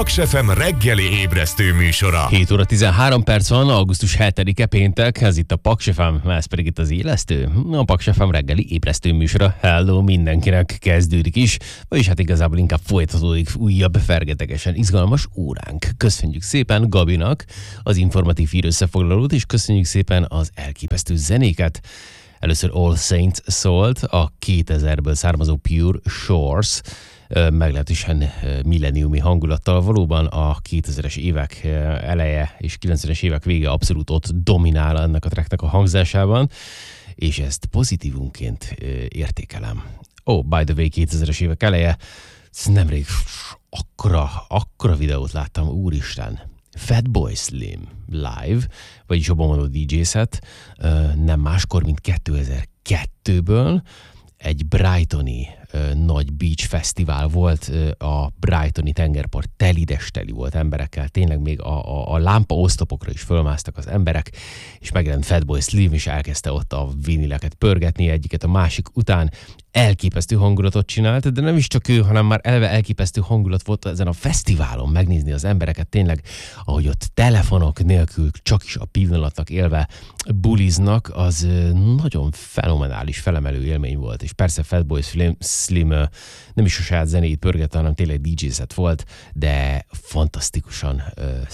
Paks FM reggeli ébresztő műsora. 7 óra 13 perc van, augusztus 7-e péntek, ez itt a Paks FM, ez pedig itt az élesztő. A Paks FM reggeli ébresztő műsora. Hello mindenkinek, kezdődik is, vagyis hát igazából inkább folytatódik újabb fergetegesen izgalmas óránk. Köszönjük szépen Gabinak az informatív hír összefoglalót, és köszönjük szépen az elképesztő zenéket. Először All Saints szólt, a 2000-ből származó Pure Shores, meglehetősen milleniumi hangulattal. Valóban a 2000-es évek eleje és 90-es évek vége abszolút ott dominál ennek a tracknek a hangzásában, és ezt pozitívunként értékelem. By the way, 2000-es évek eleje, nemrég akkora videót láttam, úristen. Fatboy Slim live, vagyis jobban mondott DJ set, nem máskor, mint 2002-ből, egy brightoni nagy beach fesztivál volt, a brightoni tengerpart teli volt emberekkel, tényleg még a lámpa osztopokra is fölmásztak az emberek, és megjelent Fatboy Slim, és elkezdte ott a vinileket pörgetni egyiket a másik után. Elképesztő hangulatot csinált, de nem is csak ő, hanem már eleve elképesztő hangulat volt ezen a fesztiválon megnézni az embereket, tényleg, ahogy ott telefonok nélkül csak is a pillanatnak élve buliznak, az nagyon fenomenális, felemelő élmény volt, és persze Fatboy Slim nem is a saját zenéit pörgette, hanem tényleg DJ-set volt, de fantasztikusan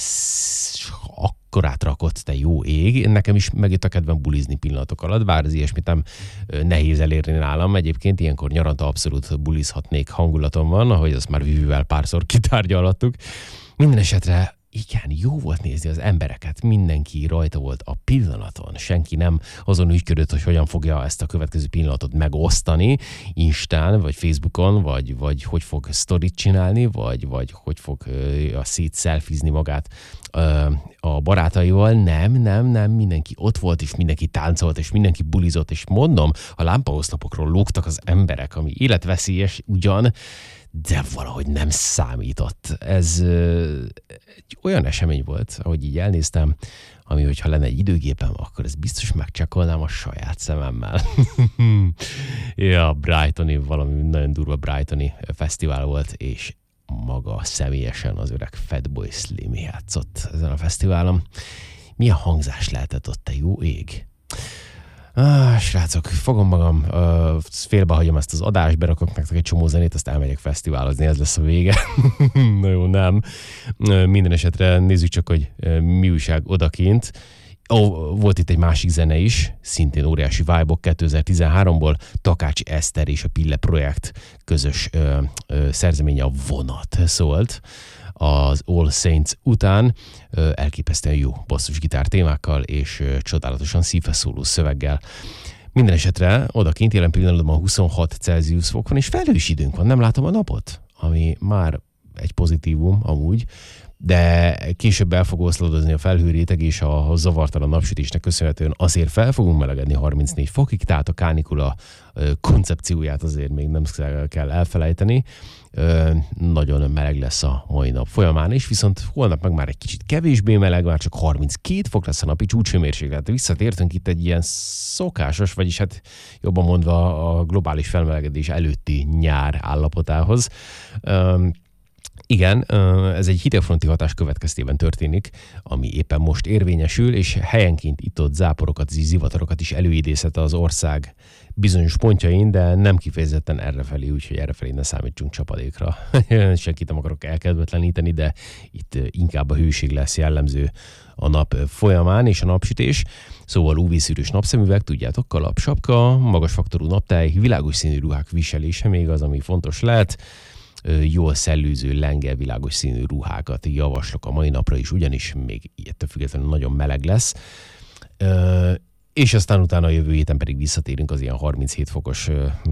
akkorát rakott, te jó ég. Nekem is megjött a kedvem bulizni pillanatok alatt, bár az ilyesmit nem nehéz elérni nálam. Egyébként ilyenkor nyaranta abszolút bulizhatnék hangulatom van, ahogy azt már Vivivel párszor kitárgyalattuk. Minden esetre igen, jó volt nézni az embereket, mindenki rajta volt a pillanaton, senki nem azon ügyködött, hogy hogyan fogja ezt a következő pillanatot megosztani Instán, vagy Facebookon, vagy hogy fog sztorit csinálni, vagy hogy fog szétszelfizni magát a barátaival. Nem, mindenki ott volt, és mindenki táncolt, és mindenki bulizott, és mondom, a lámpaoszlopokról lógtak az emberek, ami életveszélyes ugyan, de valahogy nem számított. Ez egy olyan esemény volt, ahogy így elnéztem, ami, hogyha lenne egy időgépem, akkor ezt biztos megcsekkolnám a saját szememmel. Ja, brightoni, valami nagyon durva brightoni fesztivál volt, és maga személyesen az öreg Fatboy Slim játszott ezen a fesztiválon. Milyen hangzás lehetett ott, te jó ég? Srácok, fogom magam, félbehagyom ezt az adást, berakok nektek egy csomó zenét, azt elmegyek fesztiválozni, ez lesz a vége. Na jó, nem. Minden esetre nézzük csak, hogy mi újság odakint. Volt itt egy másik zene is, szintén óriási vibe-ok 2013-ból, Takács Eszter és a Pille Projekt közös szerzeménye, a Vonat szólt az All Saints után, elképesztően jó basszusgitár témákkal és csodálatosan szívfeszóló szöveggel. Minden esetre odakint jelen pillanatban 26 Celsius fok van, és felhős időnk van, nem látom a napot, ami már egy pozitívum amúgy, de később el fog oszlódozni a felhőréteg, és a zavartalan napsütésnek köszönhetően azért fel fogunk melegedni 34 fokig, tehát a kánikula koncepcióját azért még nem kell elfelejteni. Nagyon meleg lesz a mai nap folyamán is, viszont holnap meg már egy kicsit kevésbé meleg, már csak 32 fok lesz a napi csúcshőmérséklet. Visszatértünk itt egy ilyen szokásos, vagyis hát jobban mondva a globális felmelegedés előtti nyár állapotához. Igen, ez egy hidegfronti hatás következtében történik, ami éppen most érvényesül, és helyenként itt-ott záporokat, zivatarokat is előidézhet az ország bizonyos pontjain, de nem kifejezetten errefelé, úgyhogy errefelé ne számítsunk csapadékra. Senkit nem akarok elkedvetleníteni, de itt inkább a hőség lesz jellemző a nap folyamán, és a napsütés. Szóval UV-szűrős napszemüveg, tudjátok, kalap, sapka, magas faktorú naptáj, világos színű ruhák viselése még az, ami fontos lehet. Jól szellőző, lenge, világos színű ruhákat javaslok a mai napra is, ugyanis még ettől függetlenül nagyon meleg lesz. És aztán utána a jövő héten pedig visszatérünk az ilyen 37 fokos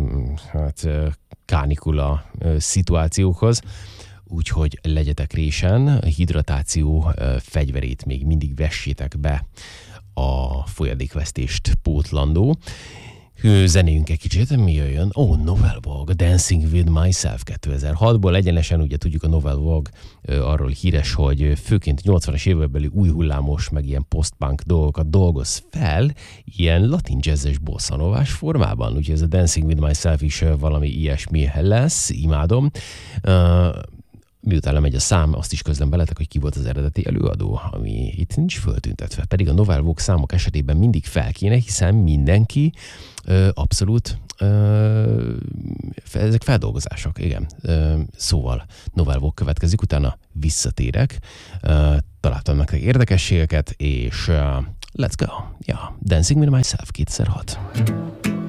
kánikula szituációkhoz. Úgyhogy legyetek résen, a hidratáció fegyverét még mindig vessétek be a folyadékvesztést pótlandó. Zenéljünk egy kicsit, mi jöjjön? Novel Vogue, Dancing with Myself 2006-ból. Egyenesen ugye tudjuk, a Novel Vogue arról híres, hogy főként 80-as évekbeli új hullámos, meg ilyen post-punk dolgokat dolgoz fel, ilyen latin jazzes bossa-novás formában. Úgyhogy ez a Dancing with Myself is valami ilyesmi lesz, imádom. miután lemegy a szám, azt is közlöm veletek, hogy ki volt az eredeti előadó, ami itt nincs föltüntetve. Pedig a Novel Vogue számok esetében mindig fel kéne, hiszen mindenki abszolút ezek feldolgozások, igen. Szóval Novel Vogue következik, utána visszatérek, találtam nektek érdekességeket, és let's go. Yeah. Dancing with Myself 2006.